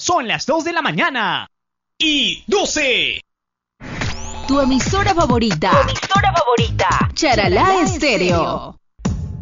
Son las 2 de la mañana y 12. Tu emisora favorita. Charalá Estéreo.